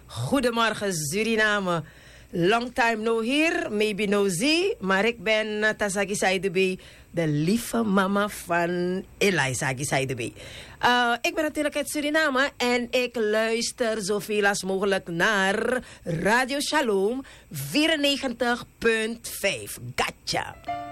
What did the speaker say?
Goedemorgen Suriname. Long time no here, maybe no see. Maar ik ben Tasaki Saidebe, de lieve mama van Eliza Saidebe. Ik ben natuurlijk uit Suriname en ik luister zoveel als mogelijk naar Radio Shalom 94.5. Gotcha.